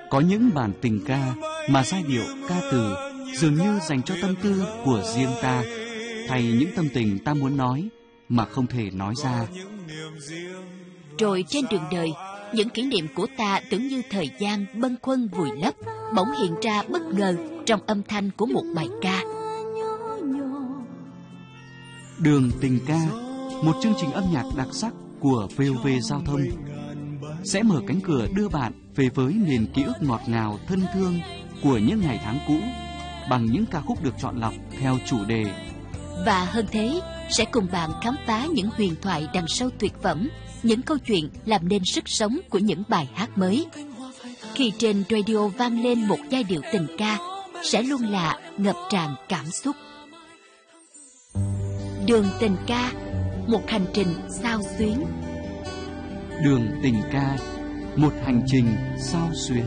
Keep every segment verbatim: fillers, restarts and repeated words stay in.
Có những bản tình ca mà giai điệu ca từ dường như dành cho tâm tư của riêng ta, hay những tâm tình ta muốn nói mà không thể nói ra. Rồi trên đường đời, những kỷ niệm của ta tưởng như thời gian bâng khuâng vùi lấp, bỗng hiện ra bất ngờ trong âm thanh của một bài ca. Đường tình ca, một chương trình âm nhạc đặc sắc của vê o vê Giao thông, sẽ mở cánh cửa đưa bạn về với miền ký ức ngọt ngào thân thương của những ngày tháng cũ bằng những ca khúc được chọn lọc theo chủ đề. Và hơn thế, sẽ cùng bạn khám phá những huyền thoại đằng sau tuyệt phẩm, những câu chuyện làm nên sức sống của những bài hát mới. Khi trên radio vang lên một giai điệu tình ca, sẽ luôn là ngập tràn cảm xúc. Đường tình ca, một hành trình xao xuyến. Đường tình ca, một hành trình xao xuyến.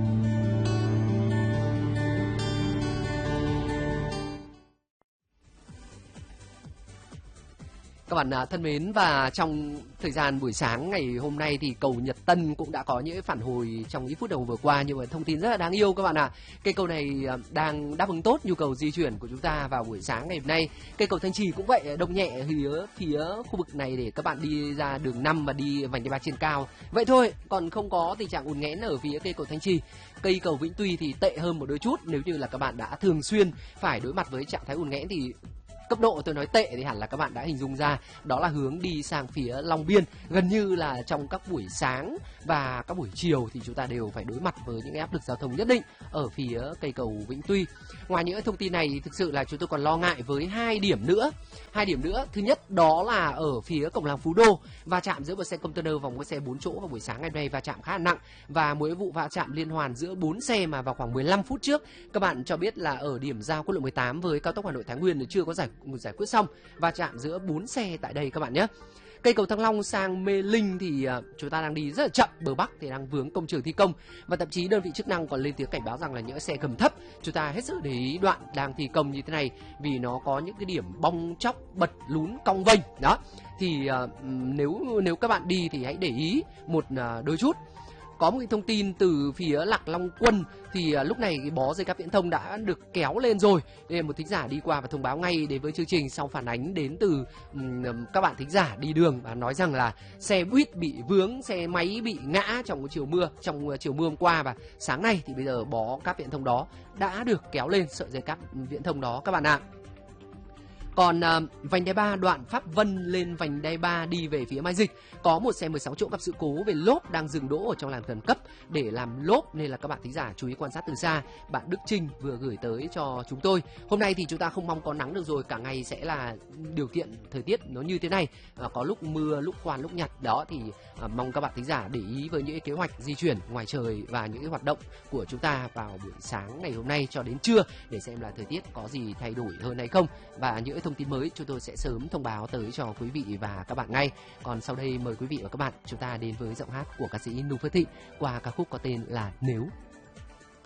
Các bạn thân mến, và trong thời gian buổi sáng ngày hôm nay thì cầu Nhật Tân cũng đã có những phản hồi trong những phút đầu vừa qua, nhưng mà thông tin rất là đáng yêu các bạn ạ. À. Cây cầu này đang đáp ứng tốt nhu cầu di chuyển của chúng ta vào buổi sáng ngày hôm nay. Cây cầu Thanh Trì cũng vậy, đông nhẹ phía phía khu vực này để các bạn đi ra đường năm và đi vành đai ba trên cao. Vậy thôi, còn không có tình trạng ùn nghẽn ở phía cây cầu Thanh Trì. Cây cầu Vĩnh Tuy thì tệ hơn một đôi chút, nếu như là các bạn đã thường xuyên phải đối mặt với trạng thái ùn nghẽn thì cấp độ tôi nói tệ thì hẳn là các bạn đã hình dung ra, đó là hướng đi sang phía Long Biên. Gần như là trong các buổi sáng và các buổi chiều thì chúng ta đều phải đối mặt với những áp lực giao thông nhất định ở phía cây cầu Vĩnh Tuy. Ngoài những thông tin này, thực sự là chúng tôi còn lo ngại với hai điểm nữa. Hai điểm nữa, thứ nhất đó là ở phía cổng làng Phú Đô, va chạm giữa một xe container và một xe bốn chỗ vào buổi sáng ngày hôm nay, va chạm khá là nặng, và mỗi vụ va chạm liên hoàn giữa bốn xe mà vào khoảng mười lăm phút trước, các bạn cho biết là ở điểm giao quốc lộ mười tám với cao tốc Hà Nội Thái Nguyên thì chưa có giải giải quyết xong, va chạm giữa bốn xe tại đây các bạn nhé. Cây cầu Thăng Long sang Mê Linh thì uh, chúng ta đang đi rất là chậm, bờ Bắc thì đang vướng công trường thi công, và thậm chí đơn vị chức năng còn lên tiếng cảnh báo rằng là những xe gầm thấp chúng ta hết sức để ý đoạn đang thi công như thế này, vì nó có những cái điểm bong chóc, bật lún, cong vênh đó. Thì uh, nếu nếu các bạn đi thì hãy để ý một uh, đôi chút. Có một cái thông tin từ phía Lạc Long Quân thì uh, lúc này cái bó dây cáp viễn thông đã được kéo lên rồi. Đây là một thính giả đi qua và thông báo ngay đến với chương trình sau phản ánh đến từ um, các bạn thính giả đi đường, và nói rằng là xe buýt bị vướng, xe máy bị ngã trong cái chiều mưa, trong uh, chiều mưa hôm qua, và sáng nay thì bây giờ bó cáp viễn thông đó đã được kéo lên, sợi dây cáp viễn thông đó các bạn ạ. Còn uh, vành đai ba đoạn Pháp Vân lên vành đai ba đi về phía Mai Dịch, có một xe mười sáu chỗ gặp sự cố về lốp đang dừng đỗ ở trong làn khẩn cấp để làm lốp, nên là các bạn thính giả chú ý quan sát từ xa. Bạn Đức Trinh vừa gửi tới cho chúng tôi. Hôm nay thì chúng ta không mong có nắng được rồi, cả ngày sẽ là điều kiện thời tiết nó như thế này, uh, có lúc mưa, lúc khoan, lúc nhặt đó, thì uh, mong các bạn thính giả để ý với những cái kế hoạch di chuyển ngoài trời và những cái hoạt động của chúng ta vào buổi sáng ngày hôm nay cho đến trưa, để xem là thời tiết có gì thay đổi hơn hay không, và những thông tin mới chúng tôi sẽ sớm thông báo tới cho quý vị và các bạn ngay. Còn sau đây mời quý vị và các bạn chúng ta đến với giọng hát của ca sĩ Noo Phước Thịnh qua ca khúc có tên là Nếu.